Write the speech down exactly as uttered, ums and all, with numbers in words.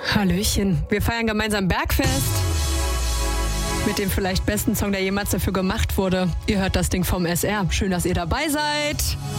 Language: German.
Hallöchen. Wir feiern gemeinsam Bergfest. Mit dem vielleicht besten Song, der jemals dafür gemacht wurde. Ihr hört das Ding vom S R. Schön, dass ihr dabei seid.